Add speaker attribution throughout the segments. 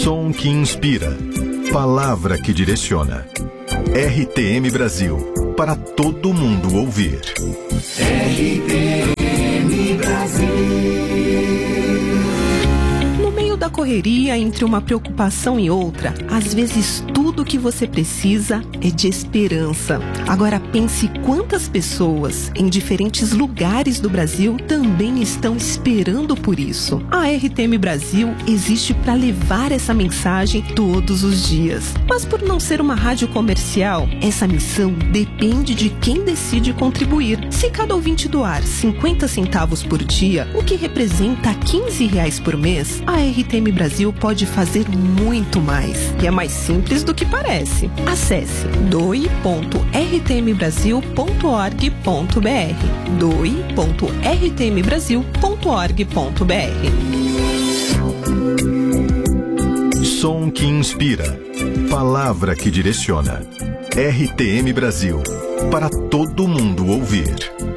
Speaker 1: Som que inspira. Palavra que direciona. RTM Brasil. Para todo mundo ouvir.
Speaker 2: RTM Brasil.
Speaker 3: No meio da correria, entre uma preocupação e outra, às vezes tudo que você precisa é de esperança. Agora pense quantas pessoas em diferentes lugares do Brasil também estão esperando por isso. A RTM Brasil existe para levar essa mensagem todos os dias. Mas por não ser uma rádio comercial, essa missão depende de quem decide contribuir. Se cada ouvinte doar 50 centavos por dia, o que representa R$15 por mês, a RTM Brasil pode fazer muito mais. E é mais simples do que parece. Acesse doe.rtmbrasil.org.br doe.rtmbrasil.org.br.
Speaker 1: Som que inspira. Palavra que direciona. RTM Brasil. Para todo mundo ouvir.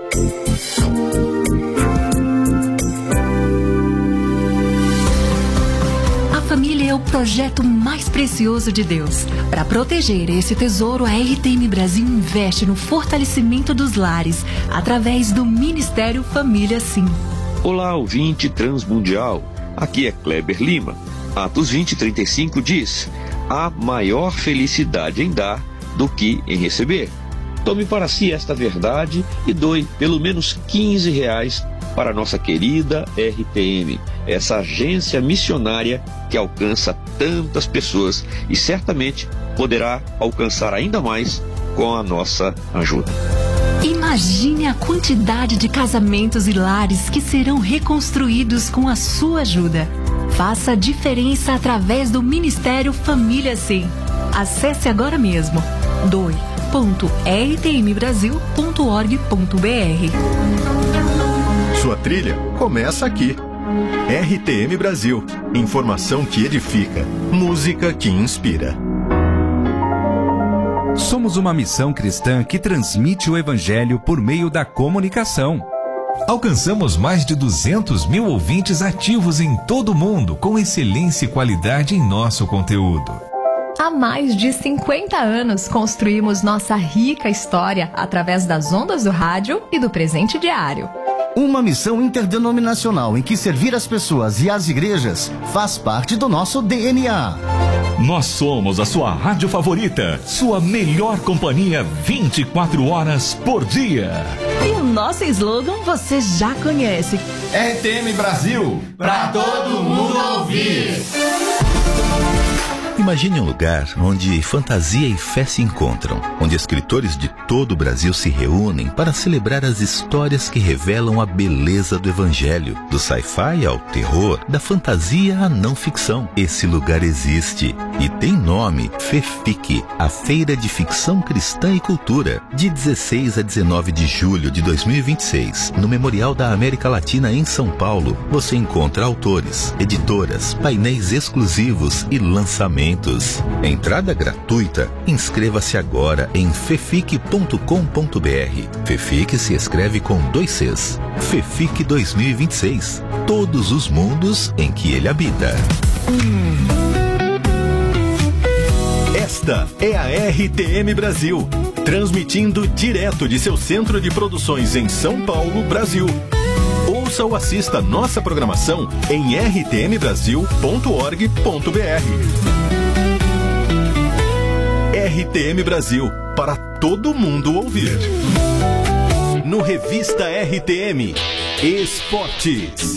Speaker 4: A família é o projeto mais precioso de Deus. Para proteger esse tesouro, a RTM Brasil investe no fortalecimento dos lares, através do Ministério Família Sim.
Speaker 5: Olá, ouvinte transmundial. Aqui é Kleber Lima. Atos 20:35 diz: há maior felicidade em dar do que em receber. Tome para si esta verdade e doe pelo menos R$15 para a nossa querida RTM, essa agência missionária que alcança tantas pessoas e certamente poderá alcançar ainda mais com a nossa ajuda.
Speaker 4: Imagine a quantidade de casamentos e lares que serão reconstruídos com a sua ajuda. Faça a diferença através do Ministério Família Sim. Acesse agora mesmo doe.rtmbrasil.org.br.
Speaker 1: Sua trilha começa aqui. RTM Brasil. Informação que edifica. Música que inspira.
Speaker 6: Somos uma missão cristã que transmite o Evangelho por meio da comunicação.
Speaker 7: Alcançamos mais de 200 mil ouvintes ativos em todo o mundo, com excelência e qualidade em nosso conteúdo.
Speaker 8: Há mais de 50 anos construímos nossa rica história através das ondas do rádio e do presente diário.
Speaker 9: Uma missão interdenominacional em que servir as pessoas e as igrejas faz parte do nosso DNA.
Speaker 7: Nós somos a sua rádio favorita, sua melhor companhia 24 horas por dia.
Speaker 8: E o nosso slogan você já conhece.
Speaker 10: RTM Brasil, pra todo mundo ouvir.
Speaker 11: Imagine um lugar onde fantasia e fé se encontram, onde escritores de todo o Brasil se reúnem para celebrar as histórias que revelam a beleza do Evangelho, do sci-fi ao terror, da fantasia à não ficção. Esse lugar existe e tem nome: FEFIC, a Feira de Ficção Cristã e Cultura, de 16 a 19 de julho de 2026, no Memorial da América Latina em São Paulo. Você encontra autores, editoras, painéis exclusivos e lançamentos. Entrada gratuita. Inscreva-se agora em fefic.com.br. FEFIC se escreve com 2 Cs. FEFIC 2026. Todos os mundos em que ele habita.
Speaker 1: Esta é a RTM Brasil, transmitindo direto de seu centro de produções em São Paulo, Brasil. Ouça ou assista nossa programação em rtmbrasil.org.br. RTM Brasil, para todo mundo ouvir. No Revista RTM, Esportes.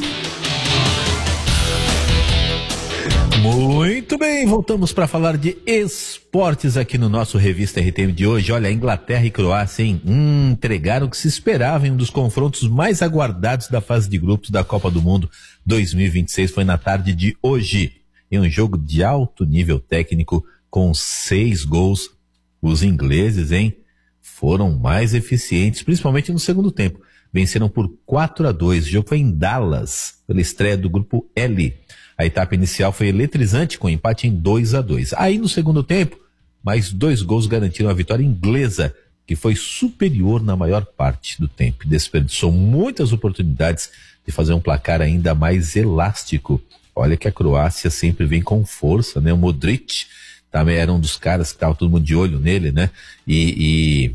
Speaker 12: Muito bem, voltamos para falar de esportes aqui no nosso Revista RTM de hoje. Olha, Inglaterra e Croácia, hein? Entregaram o que se esperava em um dos confrontos mais aguardados da fase de grupos da Copa do Mundo 2026. Foi na tarde de hoje, em um jogo de alto nível técnico, com 6 gols. Os ingleses, hein, foram mais eficientes, principalmente no segundo tempo. Venceram por 4-2. O jogo foi em Dallas, pela estreia do grupo L. A etapa inicial foi eletrizante, com empate em 2-2. Aí, no segundo tempo, mais 2 gols garantiram a vitória inglesa, que foi superior na maior parte do tempo. Desperdiçou muitas oportunidades de fazer um placar ainda mais elástico. Olha que a Croácia sempre vem com força, né? O Modric também era um dos caras que estava todo mundo de olho nele, né? E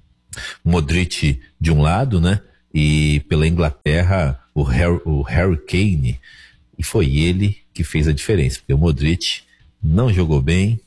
Speaker 12: Modric de um lado, né? E pela Inglaterra, o Harry Kane. E foi ele que fez a diferença, porque o Modric não jogou bem,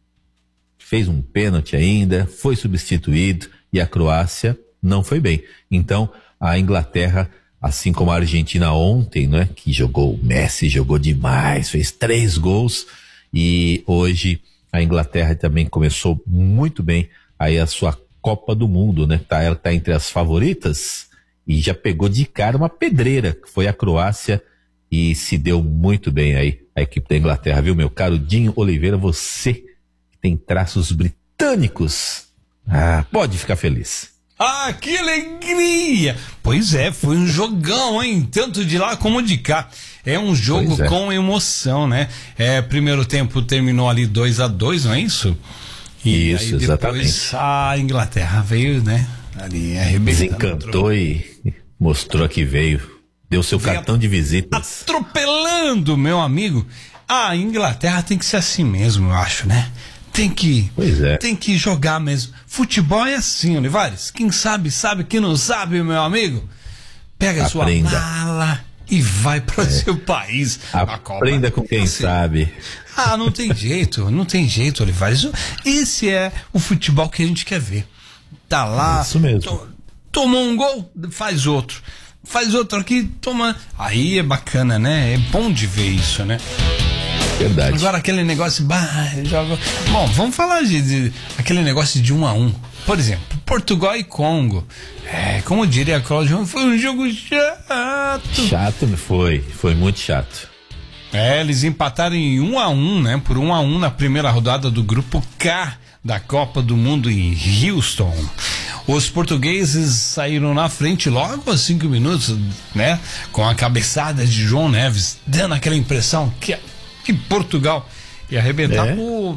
Speaker 12: fez um pênalti ainda, foi substituído, e a Croácia não foi bem. Então, a Inglaterra, assim como a Argentina ontem, né? Que jogou, o Messi jogou demais, fez 3 gols, e hoje a Inglaterra também começou muito bem aí a sua Copa do Mundo, né? Ela tá entre as favoritas e já pegou de cara uma pedreira, que foi a Croácia, e se deu muito bem aí a equipe da Inglaterra, viu, meu caro Dinho Oliveira? Você que tem traços britânicos, pode ficar feliz.
Speaker 2: Ah, que alegria! Pois é, foi um jogão, hein? Tanto de lá como de cá. É um jogo com emoção, né? Primeiro tempo terminou ali 2-2, não é isso? E
Speaker 12: isso,
Speaker 2: aí depois
Speaker 12: exatamente.
Speaker 2: A Inglaterra veio, né? Ali arrebentando.
Speaker 12: Desencantou e mostrou que veio. Deu seu cartão de visitas.
Speaker 2: Atropelando, meu amigo. A Inglaterra tem que ser assim mesmo, eu acho, né? Tem que jogar mesmo. Futebol é assim, Olivares. Quem sabe, sabe. Quem não sabe, meu amigo, pega a sua mala e vai para o seu país.
Speaker 12: Aprenda com quem sabe.
Speaker 2: Não tem jeito, Olivares. Esse é o futebol que a gente quer ver. Tá lá,
Speaker 12: isso mesmo.
Speaker 2: Tomou um gol, faz outro aqui, toma. Aí é bacana, né? É bom de ver isso, né?
Speaker 12: Verdade.
Speaker 2: Agora aquele negócio, joga. Bom, vamos falar de aquele negócio de 1-1. Por exemplo, Portugal e Congo. Como diria a Cláudia, foi um jogo chato.
Speaker 12: Chato, foi muito chato.
Speaker 2: Eles empataram em 1-1, né? Por 1-1 na primeira rodada do grupo K da Copa do Mundo em Houston. Os portugueses saíram na frente logo aos 5 minutos, né? Com a cabeçada de João Neves, dando aquela impressão que Portugal ia arrebentar.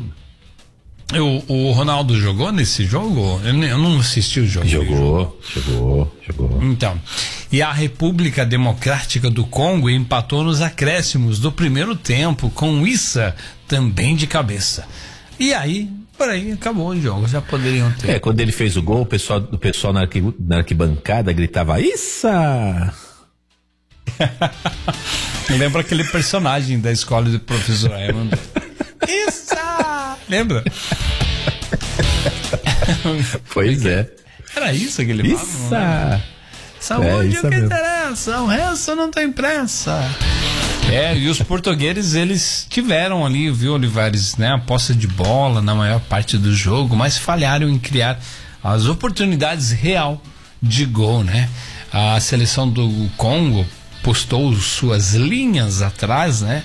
Speaker 2: O Ronaldo jogou nesse jogo? Eu não assisti o jogo.
Speaker 12: Jogou.
Speaker 2: Então, e a República Democrática do Congo empatou nos acréscimos do primeiro tempo com Issa também de cabeça. E aí, por aí, acabou o jogo, já poderiam ter.
Speaker 12: Quando ele fez o gol, o pessoal na arquibancada gritava Issa!
Speaker 2: Lembra aquele personagem da escola do professor Raimundo? Isso! Lembra?
Speaker 12: Pois é.
Speaker 2: Era isso que ele falava? Saúde é o que interessa, o resto não tem pressa. E os portugueses, eles tiveram ali, viu, Olivares, né, a posse de bola na maior parte do jogo, mas falharam em criar as oportunidades real de gol, né? A seleção do Congo postou suas linhas atrás, né?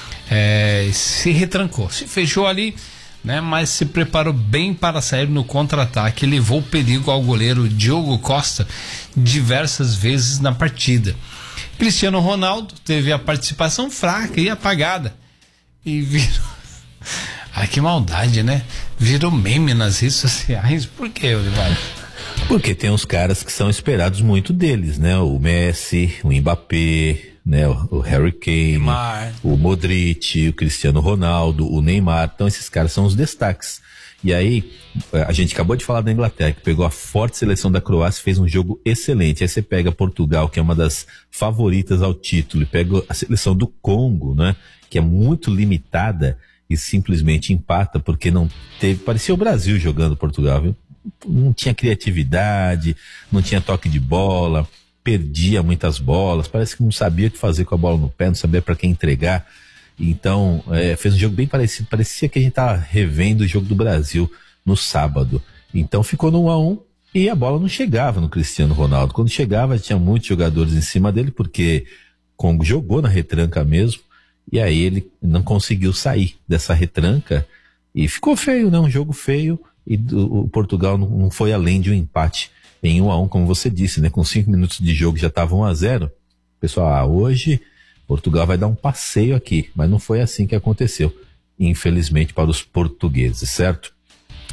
Speaker 2: Se retrancou, se fechou ali, né? Mas se preparou bem para sair no contra-ataque e levou perigo ao goleiro Diogo Costa diversas vezes na partida. Cristiano Ronaldo teve a participação fraca e apagada e virou... Ai, que maldade, né? Virou meme nas redes sociais. Por quê, Olivares?
Speaker 12: Porque tem uns caras que são esperados muito deles, né? O Messi, o Mbappé, né? O Harry Kane,
Speaker 2: Neymar,
Speaker 12: o Modric, o Cristiano Ronaldo, o Neymar. Então esses caras são os destaques. E aí, a gente acabou de falar da Inglaterra, que pegou a forte seleção da Croácia e fez um jogo excelente. Aí você pega Portugal, que é uma das favoritas ao título, e pega a seleção do Congo, né? Que é muito limitada e simplesmente empata, porque não teve... Parecia o Brasil jogando Portugal, viu? Não tinha criatividade, não tinha toque de bola, perdia muitas bolas, parece que não sabia o que fazer com a bola no pé, não sabia para quem entregar. Então, fez um jogo bem parecido, parecia que a gente estava revendo o jogo do Brasil no sábado. Então ficou no 1-1 e a bola não chegava no Cristiano Ronaldo. Quando chegava, tinha muitos jogadores em cima dele, porque Congo jogou na retranca mesmo, e aí ele não conseguiu sair dessa retranca e ficou feio, né? Um jogo feio, e o Portugal não foi além de um empate em 1-1, como você disse, né? Com 5 minutos de jogo já estava 1-0. Pessoal, hoje Portugal vai dar um passeio aqui, mas não foi assim que aconteceu, infelizmente, para os portugueses, certo?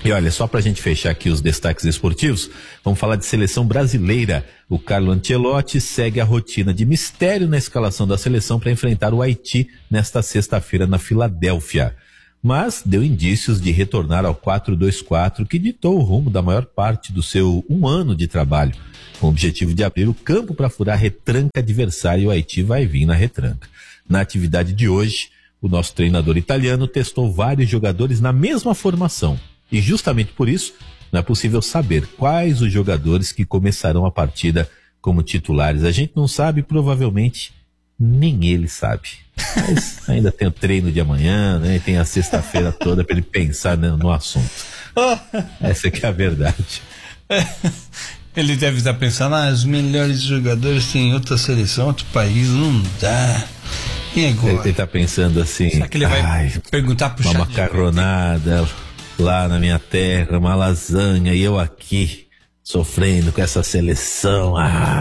Speaker 12: E olha, só pra gente fechar aqui os destaques esportivos, vamos falar de seleção brasileira. O Carlo Ancelotti segue a rotina de mistério na escalação da seleção para enfrentar o Haiti nesta sexta-feira na Filadélfia. Mas deu indícios de retornar ao 4-2-4, que ditou o rumo da maior parte do seu 1 ano de trabalho, com o objetivo de abrir o campo para furar a retranca adversária, e o Haiti vai vir na retranca. Na atividade de hoje, o nosso treinador italiano testou vários jogadores na mesma formação. E justamente por isso, não é possível saber quais os jogadores que começarão a partida como titulares. A gente não sabe, provavelmente nem ele sabe. Mas ainda tem o treino de amanhã, né? E tem a sexta-feira toda para ele pensar, né, no assunto. Essa que é a verdade.
Speaker 2: Ele deve estar pensando, os melhores jogadores tem outra seleção, outro país, não dá. E agora?
Speaker 12: Ele está pensando assim,
Speaker 2: será que ele vai perguntar pro
Speaker 12: uma macarronada lá na minha terra, uma lasanha, e eu aqui sofrendo com essa seleção.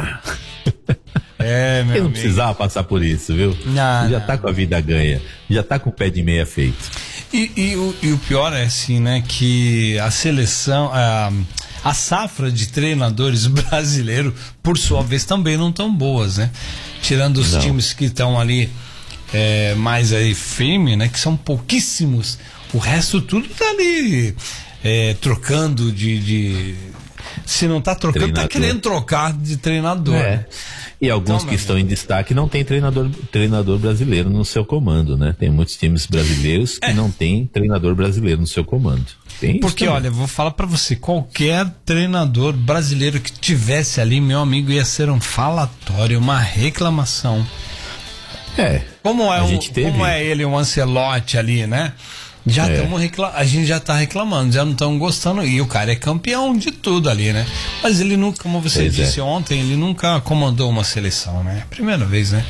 Speaker 12: Ele não precisava passar por isso, viu? Ele já tá com a vida ganha, já tá com o pé de meia feito.
Speaker 2: E o pior é assim, né, que a seleção, a safra de treinadores brasileiros, por sua vez, também não tão boas, né? Tirando os times que estão ali mais aí firme, né, que são pouquíssimos. O resto tudo tá ali trocando de se não tá trocando, treinador. Tá querendo trocar de treinador.
Speaker 12: E alguns então, que estão em destaque não tem treinador brasileiro no seu comando, né? Tem muitos times brasileiros que não tem treinador brasileiro no seu comando.
Speaker 2: Porque, olha, eu vou falar pra você, qualquer treinador brasileiro que tivesse ali, meu amigo, ia ser um falatório, uma reclamação. Como é ele, um Ancelotti ali, né? A gente já tá reclamando, já não estão gostando, e o cara é campeão de tudo ali, né? Mas ele nunca, como você disse ontem, ele nunca comandou uma seleção, né? Primeira vez, né?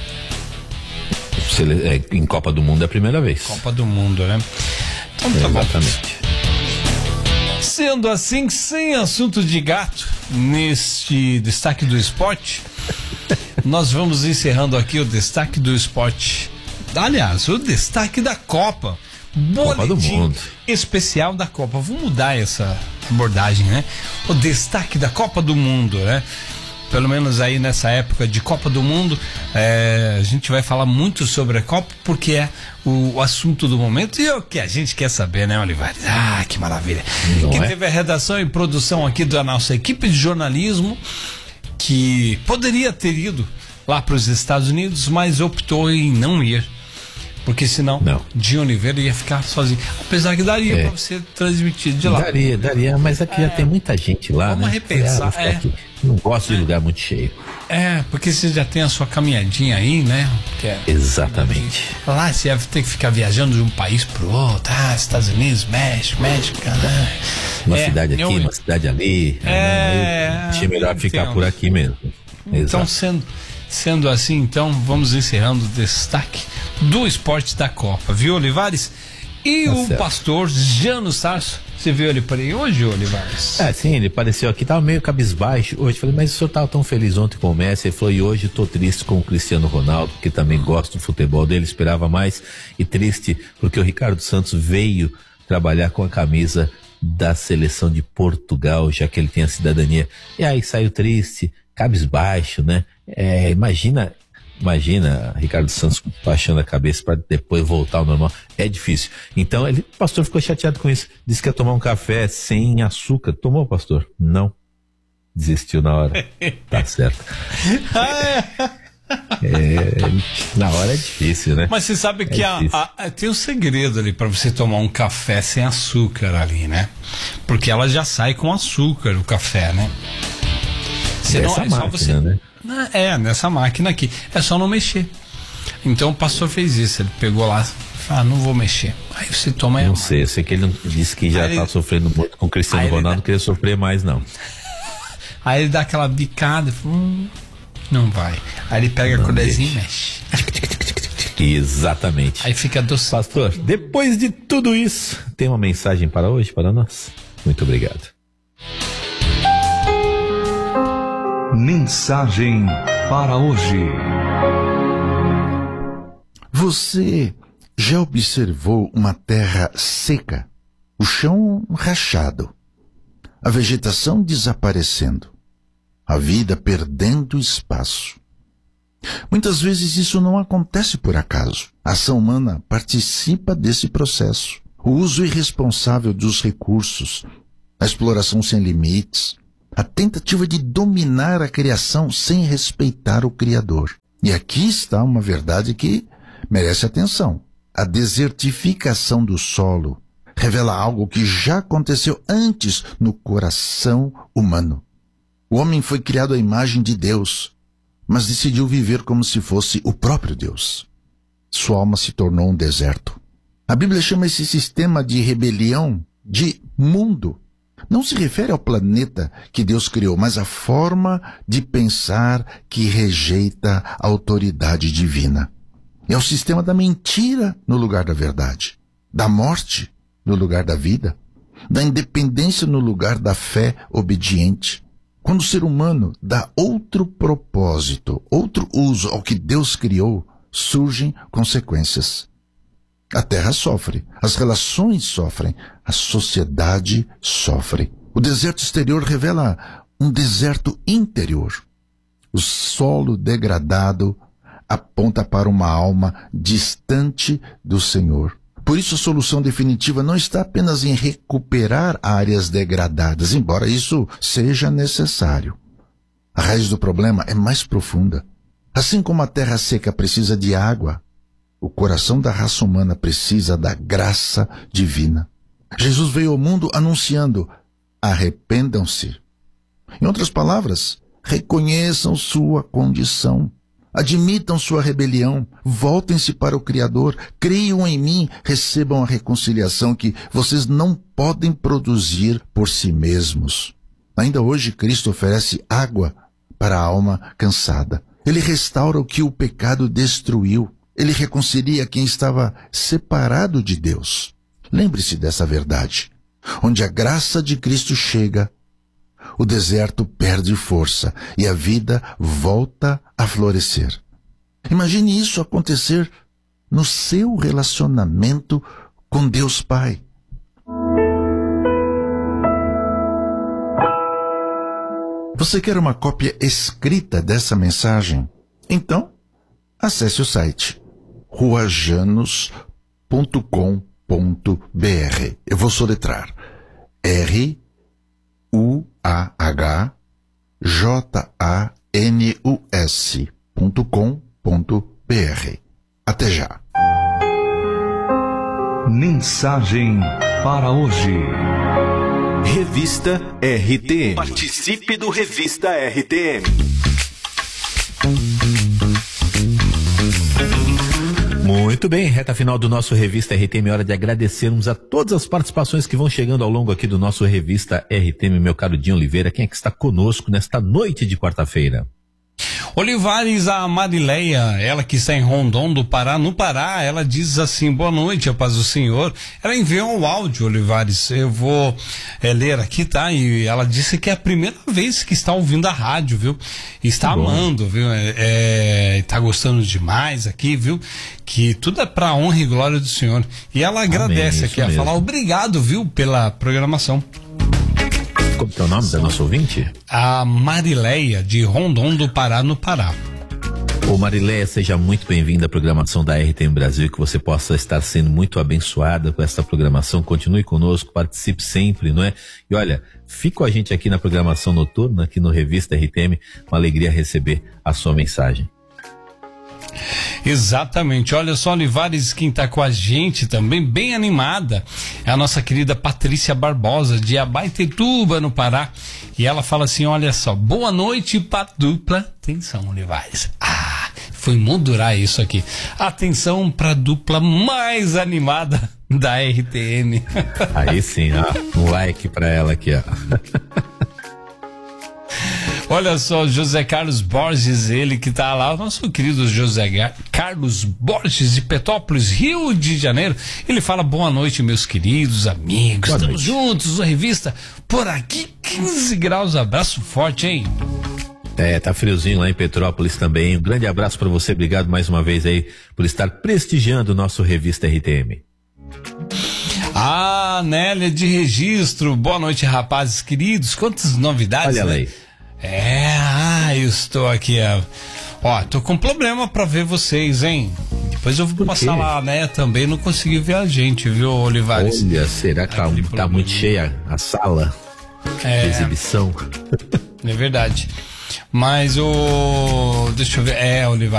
Speaker 12: Em Copa do Mundo é a primeira vez.
Speaker 2: Copa do Mundo, né? Então tá bom.
Speaker 12: Exatamente.
Speaker 2: Sendo assim, sem assunto de gato, neste destaque do esporte, nós vamos encerrando aqui o destaque do esporte. Aliás, o destaque da Copa. Boletim especial da Copa. Vamos mudar essa abordagem, né? O destaque da Copa do Mundo, né? Pelo menos aí nessa época de Copa do Mundo, a gente vai falar muito sobre a Copa, porque é o assunto do momento e é o que a gente quer saber, né, Olivares? Que maravilha. Quem teve a redação e produção aqui da nossa equipe de jornalismo, que poderia ter ido lá para os Estados Unidos, mas optou em não ir. Porque senão, Dinho Oliveira ia ficar sozinho. Apesar que daria pra você transmitir de lá.
Speaker 12: Daria, mas aqui já tem muita gente lá,
Speaker 2: vamos repensar.
Speaker 12: Não gosto de lugar muito cheio.
Speaker 2: Porque você já tem a sua caminhadinha aí, né?
Speaker 12: Exatamente.
Speaker 2: Lá você ia ter que ficar viajando de um país pro outro. Estados Unidos, México, Canadá.
Speaker 12: Uma cidade aqui, uma cidade ali. Achei melhor ficar por aqui mesmo.
Speaker 2: Então, sendo assim, então, vamos encerrando o destaque do esporte da Copa, viu, Olivares? E o pastor Jano Sarso, você viu ele por aí hoje, Olivares?
Speaker 12: Sim, ele apareceu aqui, tava meio cabisbaixo hoje. Falei, mas o senhor tava tão feliz ontem com o Messi. Ele falou, e hoje tô triste com o Cristiano Ronaldo, que também gosto do futebol dele, esperava mais, e triste porque o Ricardo Santos veio trabalhar com a camisa da seleção de Portugal, já que ele tem a cidadania. E aí saiu triste, cabisbaixo, né? Imagina Ricardo Santos baixando a cabeça para depois voltar ao normal. É difícil. Então, o pastor ficou chateado com isso. Disse que ia tomar um café sem açúcar. Tomou, pastor? Não. Desistiu na hora. Tá certo. Na hora é difícil, né?
Speaker 2: Mas você sabe que tem um segredo ali para você tomar um café sem açúcar ali, né? Porque ela já sai com açúcar, o café, né?
Speaker 12: Nessa máquina, né?
Speaker 2: Nessa máquina aqui. É só não mexer. Então o pastor fez isso. Ele pegou lá, não vou mexer. Aí você toma.
Speaker 12: Não sei, eu sei que ele disse que já tá sofrendo muito com o Cristiano Ronaldo, não queria sofrer mais, não.
Speaker 2: Aí ele dá aquela bicada, não vai. Aí ele pega a colherzinha e mexe.
Speaker 12: Exatamente.
Speaker 2: Aí fica doce.
Speaker 12: Pastor, depois de tudo isso, tem uma mensagem para hoje, para nós? Muito obrigado.
Speaker 7: Mensagem para hoje.
Speaker 13: Você já observou uma terra seca? o chão rachado, a vegetação desaparecendo, a vida perdendo espaço. Muitas vezes isso não acontece por acaso. A ação humana participa desse processo. O uso irresponsável dos recursos, a exploração sem limites, a tentativa de dominar a criação sem respeitar o Criador. E aqui está uma verdade que merece atenção. A desertificação do solo revela algo que já aconteceu antes no coração humano. O homem foi criado à imagem de Deus, mas decidiu viver como se fosse o próprio Deus. Sua alma se tornou um deserto. A Bíblia chama esse sistema de rebelião de mundo. Não se refere ao planeta que Deus criou, mas à forma de pensar que rejeita a autoridade divina. É o sistema da mentira no lugar da verdade, da morte no lugar da vida, da independência no lugar da fé obediente. Quando o ser humano dá outro propósito, outro uso ao que Deus criou, surgem consequências. A terra sofre, as relações sofrem, a sociedade sofre. O deserto exterior revela um deserto interior. O solo degradado aponta para uma alma distante do Senhor. Por isso a solução definitiva não está apenas em recuperar áreas degradadas, embora isso seja necessário. A raiz do problema é mais profunda. Assim como a terra seca precisa de água, o coração da raça humana precisa da graça divina. Jesus veio ao mundo anunciando: arrependam-se. Em outras palavras, reconheçam sua condição. Admitam sua rebelião, voltem-se para o Criador, creiam em mim, recebam a reconciliação que vocês não podem produzir por si mesmos. Ainda hoje Cristo oferece água para a alma cansada. Ele restaura o que o pecado destruiu. Ele reconcilia quem estava separado de Deus. Lembre-se dessa verdade. Onde a graça de Cristo chega, o deserto perde força e a vida volta a florescer. Imagine isso acontecer no seu relacionamento com Deus Pai. Você quer uma cópia escrita dessa mensagem? Então, acesse o site ruajanos.com.br. Eu vou soletrar ruajanus.com.br. Até já.
Speaker 7: Mensagem para hoje.
Speaker 1: Revista RTM. Participe do Revista RTM.
Speaker 12: Muito bem, reta final do nosso Revista RTM, hora de agradecermos a todas as participações que vão chegando ao longo aqui do nosso Revista RTM, meu caro Dinho Oliveira. Quem é que está conosco nesta noite de quarta-feira?
Speaker 2: Olivares, a Marileia, ela que está em Rondon do Pará, no Pará, ela diz assim: boa noite, a paz do Senhor. Ela enviou um áudio, Olivares, eu vou ler aqui, tá? E ela disse que é a primeira vez que está ouvindo a rádio, viu? Está amando, viu? Está gostando demais aqui, viu? Que tudo é para honra e glória do Senhor. E ela agradece aqui, a falar obrigado, viu, pela programação.
Speaker 12: Como é o nome da nossa ouvinte?
Speaker 2: A Marileia, de Rondon do Pará, no Pará.
Speaker 12: Ô Marileia, seja muito bem-vinda à programação da RTM Brasil, que você possa estar sendo muito abençoada com essa programação. Continue conosco, participe sempre, não é? E olha, fique com a gente aqui na programação noturna, aqui no Revista RTM, uma alegria receber a sua mensagem.
Speaker 2: Exatamente, olha só, Olivares, quem tá com a gente também, bem animada, é a nossa querida Patrícia Barbosa, de Abaetetuba, no Pará, e ela fala assim: olha só, boa noite para dupla, atenção, Olivares, foi moldurar isso aqui, atenção para a dupla mais animada da RTM.
Speaker 12: Aí sim, ó, um like para ela aqui, ó.
Speaker 2: Olha só, José Carlos Borges, ele que tá lá, o nosso querido José Carlos Borges de Petrópolis, Rio de Janeiro. Ele fala: boa noite, meus queridos amigos, boa estamos noite. Juntos, a revista por aqui, 15 graus, abraço forte, hein?
Speaker 12: Tá friozinho lá em Petrópolis também. Um grande abraço para você, obrigado mais uma vez aí por estar prestigiando o nosso Revista RTM.
Speaker 2: A Nélia de Registro, boa noite, rapazes queridos. Quantas novidades,
Speaker 12: olha,
Speaker 2: né? Eu estou aqui, ó, tô com problema pra ver vocês, hein? Depois eu vou passar lá, né? Também não consegui ver a gente, viu, Olivares?
Speaker 12: Olha, será que tá muito cheia a sala de exibição?
Speaker 2: É verdade. Mas deixa eu ver, Olivares.